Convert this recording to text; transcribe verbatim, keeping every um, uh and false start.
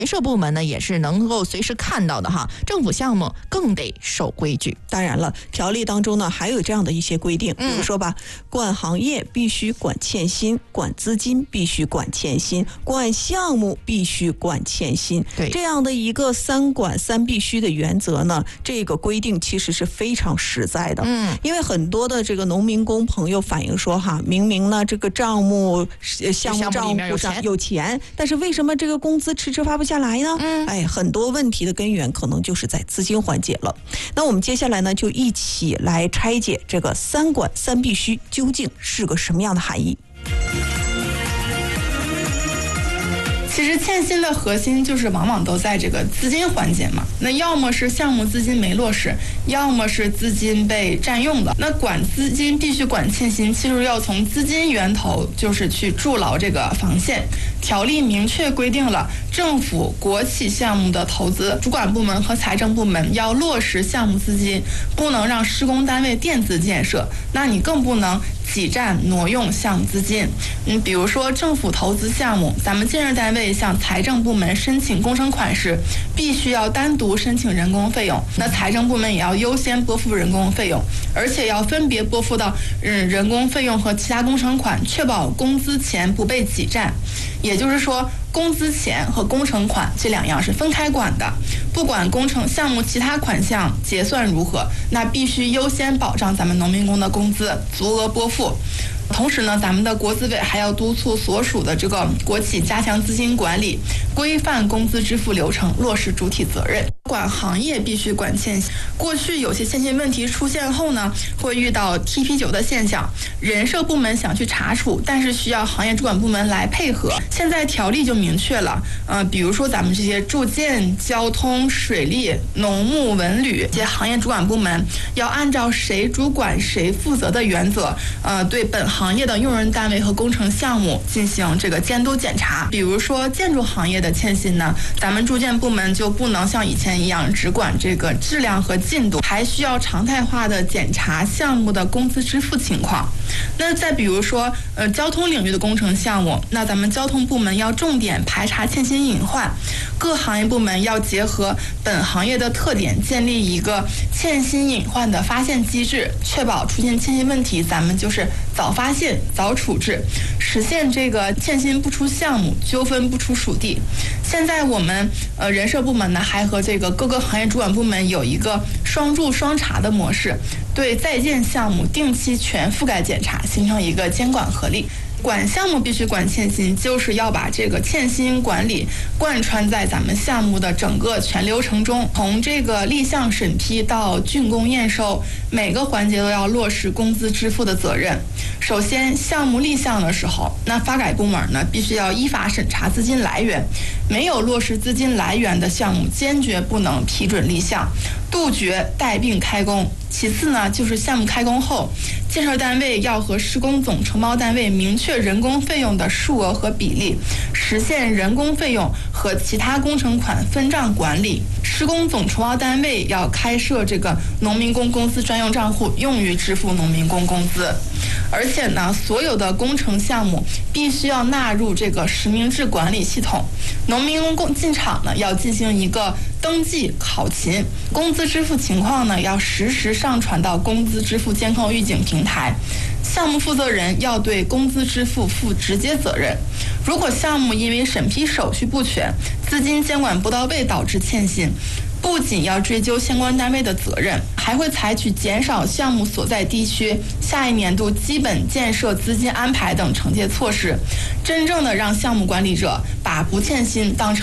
人社部门呢也是能够随时看到的哈，政府项目更得守规矩。 当然了，条例当中呢还有这样的一些规定，比如说吧，管行业必须管欠薪，管资金必须管欠薪，管项目必须管欠薪。 对， 这样的一个三管三必须的原则呢，这个规定其实是非常实在的。 嗯， 因为很多的这个农民工朋友反映说哈，明明呢这个账目项目账户上有钱，但是为什么这个工资迟迟发不下来呢？ 嗯， 哎，很多问题的根源可能就是在资金环节了。那我们接下来呢，就一起来拆解这个三管三必须究竟是个什么样的含义。 其实欠薪的核心就是往往都在这个资金环节嘛，那要么是项目资金没落实，要么是资金被占用的。那管资金必须管欠薪，其实要从资金源头就是去筑牢这个防线。条例明确规定了政府国企项目的投资主管部门和财政部门要落实项目资金，不能让施工单位垫资建设，那你更不能挤占挪用项目资金。嗯，比如说政府投资项目，咱们建设单位向财政部门申请工程款时，必须要单独申请人工费用，那财政部门也要优先拨付人工费用，而且要分别拨付到嗯人工费用和其他工程款，确保工资钱不被挤占。也就是说，工资钱和工程款这两样是分开管的，不管工程项目其他款项结算如何，那必须优先保障咱们农民工的工资足额拨付。同时呢，咱们的国资委还要督促所属的这个国企加强资金管理，规范工资支付流程，落实主体责任。管行业必须管欠薪。过去有些欠薪问题出现后呢，会遇到踢皮球的现象，人社部门想去查处，但是需要行业主管部门来配合。现在条例就明确了，呃，比如说咱们这些住建、交通、水利、农牧、文旅这些行业主管部门，要按照谁主管谁负责的原则，呃，对本行业的用人单位和工程项目进行这个监督检查。比如说建筑行业的欠薪呢，咱们住建部门就不能像以前一样只管这个质量和进度，还需要常态化的检查项目的工资支付情况。那再比如说，呃，交通领域的工程项目，那咱们交通部门要重点排查欠薪隐患，各行业部门要结合本行业的特点，建立一个欠薪隐患的发现机制，确保出现欠薪问题，咱们就是早发现、早处置，实现这个欠薪不出项目，纠纷不出属地。现在我们呃人社部门呢，还和这个各个行业主管部门有一个双驻双查的模式，对在建项目定期全覆盖检查，形成一个监管合力。管项目必须管欠薪，就是要把这个欠薪管理贯穿在咱们项目的整个全流程中，从这个立项审批到竣工验收，每个环节都要落实工资支付的责任。首先，项目立项的时候，那发改部门呢必须要依法审查资金来源，没有落实资金来源的项目，坚决不能批准立项，杜绝带病开工。其次呢，就是项目开工后，建设单位要和施工总承包单位明确人工费用的数额和比例，实现人工费用和其他工程款分账管理。施工总承包单位要开设这个农民工工资专用账户，用于支付农民工工资。而且呢，所有的工程项目必须要纳入这个实名制管理系统。农民工进场呢，要进行一个登记考勤，工资支付情况呢要实时上传到工资支付监控预警平台。项目负责人要对工资支付负直接责任。如果项目因为审批手续不全、资金监管不到位导致欠薪，不仅要追究相关单位的责任，还会采取减少项目所在地区下一年度基本建设资金安排等惩戒措施，真正的让项目管理者把不欠薪当成